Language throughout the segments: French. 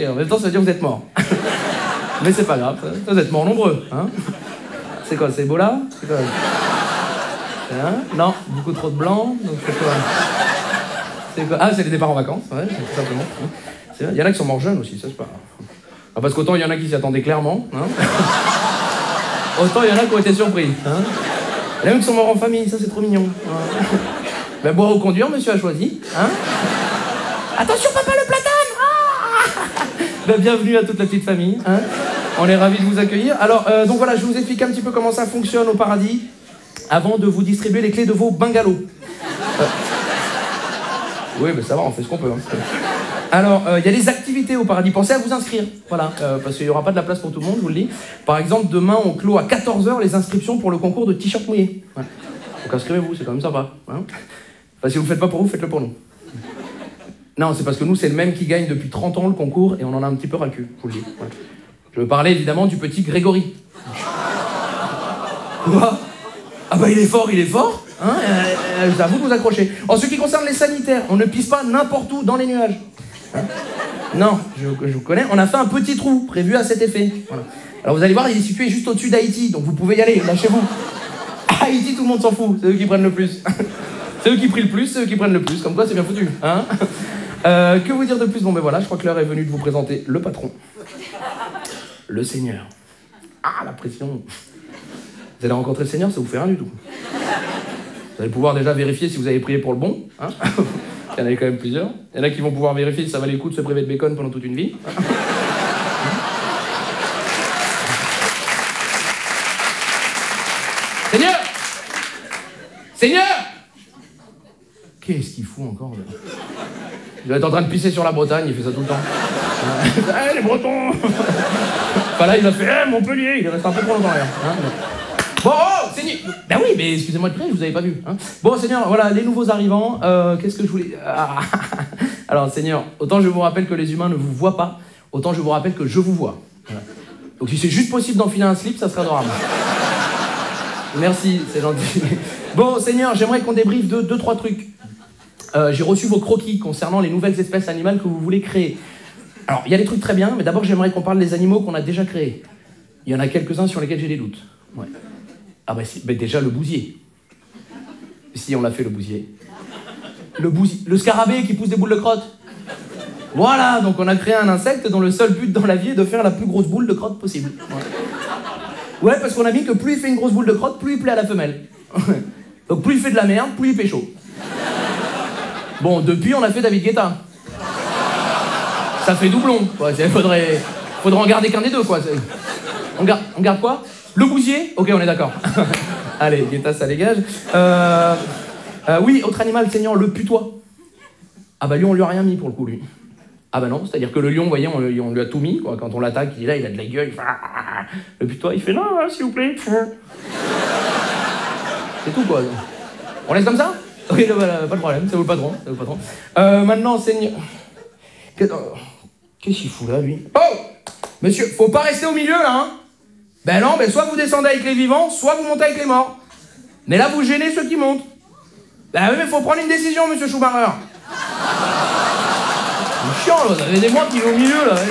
Et en même temps, ça veut dire que vous êtes mort. Mais c'est pas grave, vous êtes morts nombreux. Hein. C'est quoi, c'est Ebola? C'est quoi? Hein? Non, beaucoup trop de blanc, donc c'est quoi? C'est quoi? Ah, c'est les départs en vacances, ouais, tout simplement. Il y en a qui sont morts jeunes aussi, ça c'est pas... Ah, parce qu'autant il y en a qui s'y attendaient clairement, hein. Autant il y en a qui ont été surpris. Hein. Il y en a qui sont morts en famille, ça c'est trop mignon. Hein. Ben, boire ou conduire, monsieur a choisi. Hein. Attention papa, le platane. Ah. Ben, bienvenue à toute la petite famille. Hein. On est ravis de vous accueillir. Alors, donc voilà, je vous explique un petit peu comment ça fonctionne au paradis avant de vous distribuer les clés de vos bungalows. Oui, mais ça va, on fait ce qu'on peut. Hein. Alors, il y a des activités au paradis. Pensez à vous inscrire. Voilà, parce qu'il n'y aura pas de la place pour tout le monde, je vous le dis. Par exemple, demain, on clôt à 14h les inscriptions pour le concours de t-shirt mouillé. Ouais. Donc inscrivez-vous, c'est quand même sympa. Hein. Enfin, si vous ne le faites pas pour vous, faites-le pour nous. Non, c'est parce que nous, c'est le même qui gagne depuis 30 ans le concours et on en a un petit peu ras le cul, je vous le dis. Ouais. Je veux parler évidemment du petit Grégory. Quoi? Ah bah il est fort, hein, c'est à vous de vous accrocher. En ce qui concerne les sanitaires, on ne pisse pas n'importe où dans les nuages. Hein. Non, je vous connais, on a fait un petit trou prévu à cet effet. Voilà. Alors vous allez voir, il est situé juste au-dessus d'Haïti, donc vous pouvez y aller, lâchez-vous. Haïti, tout le monde s'en fout, c'est eux qui prennent le plus. C'est eux qui prient le plus, c'est eux qui prennent le plus, comme quoi c'est bien foutu. Hein. Que vous dire de plus? Bon ben voilà, je crois que l'heure est venue de vous présenter le patron. Le Seigneur. Ah, la pression. Vous allez rencontrer le Seigneur, ça vous fait rien du tout. Vous allez pouvoir déjà vérifier si vous avez prié pour le bon. Hein. Il y en a quand même plusieurs. Il y en a qui vont pouvoir vérifier si ça valait le coup de se priver de bacon pendant toute une vie. Seigneur! Seigneur! Qu'est-ce qu'il fout encore là? Il doit être en train de pisser sur la Bretagne, il fait ça tout le temps. Les Bretons! Enfin là, il a fait Montpellier, il reste un peu trop longtemps là. Hein. Bon, oh, Seigneur! Ben oui, mais excusez-moi de prier, je vous avais pas vu. Hein. Bon, Seigneur, voilà, les nouveaux arrivants, qu'est-ce que je voulais... Alors, Seigneur, autant je vous rappelle que les humains ne vous voient pas, autant je vous rappelle que je vous vois. Voilà. Donc si c'est juste possible d'enfiler un slip, ça serait adorable. Merci, c'est gentil. Bon, Seigneur, j'aimerais qu'on débriefe de 2-3 trucs. J'ai reçu vos croquis concernant les nouvelles espèces animales que vous voulez créer. Alors, il y a des trucs très bien, mais d'abord, j'aimerais qu'on parle des animaux qu'on a déjà créés. Il y en a quelques-uns sur lesquels j'ai des doutes. Ouais. Ah bah si, bah déjà le bousier. Si, on l'a fait, le bousier. Le bousier. Le scarabée qui pousse des boules de crotte. Voilà, donc on a créé un insecte dont le seul but dans la vie est de faire la plus grosse boule de crotte possible. Ouais, parce qu'on a mis que plus il fait une grosse boule de crotte, plus il plaît à la femelle. Donc plus il fait de la merde, plus il pécho. Bon, depuis, on a fait David Guetta. Ça fait doublon, quoi. Faudrait en garder qu'un des deux, quoi. On garde quoi? Le bousier? Ok, on est d'accord. Allez, Guetta, ça dégage. Oui, autre animal, Seigneur, le putois. Ah bah lui, on lui a rien mis pour le coup, lui. Ah bah non, c'est-à-dire que le lion, vous voyez, on lui a tout mis, quoi. Quand on l'attaque, il a de la gueule, il fait... Le putois, il fait non, s'il vous plaît. C'est tout, quoi. On laisse comme ça? Oui, voilà, pas de problème, c'est vous le patron. Maintenant, Seigneur... Qu'est-ce qu'il fout là, lui? Oh! Monsieur, faut pas rester au milieu, là, hein? Ben non, ben soit vous descendez avec les vivants, soit vous montez avec les morts. Mais là, vous gênez ceux qui montent. Ben oui, mais faut prendre une décision, monsieur Schumacher. C'est chiant, là, vous avez des morts qui vont au milieu, là.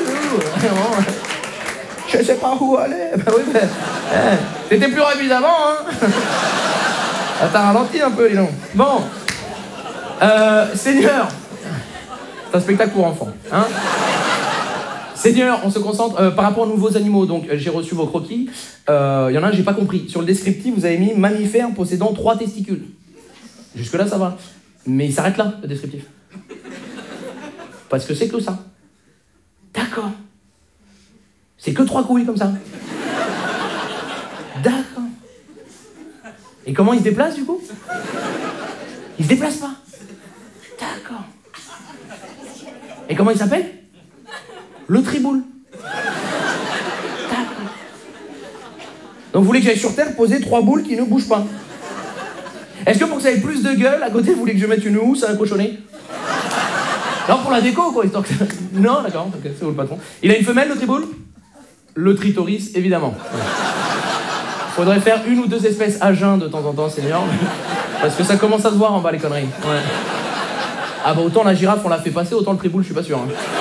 Je sais pas où aller. Ben oui, ben... T'étais plus rapide avant, hein? Ah, t'as ralenti un peu, dis donc. Bon. Seigneur. C'est un spectacle pour enfants, hein? Seigneur, on se concentre par rapport aux nouveaux animaux. Donc, j'ai reçu vos croquis. Il y en a un, j'ai pas compris. Sur le descriptif, vous avez mis mammifère possédant 3 testicules. Jusque-là, ça va. Mais il s'arrête là, le descriptif. Parce que c'est que ça. D'accord. C'est que 3 couilles comme ça. D'accord. Et comment il se déplace, du coup? Il se déplace pas. D'accord. Et comment il s'appelle? Le triboule. D'accord. Donc vous voulez que j'aille sur Terre poser 3 boules qui ne bougent pas? Est-ce que pour que ça ait plus de gueule, à côté, vous voulez que je mette une housse à un cochonnet? Non, pour la déco, quoi, histoire que... Non, d'accord, ok, c'est vous le patron. Il a une femelle, le triboule? Le tritoris, évidemment. Ouais. Faudrait faire 1 ou 2 espèces à jeun de temps en temps, Seigneur. Parce que ça commence à se voir en bas, les conneries. Ouais. Ah bah autant la girafe, on l'a fait passer, autant le triboule, je suis pas sûr. Hein.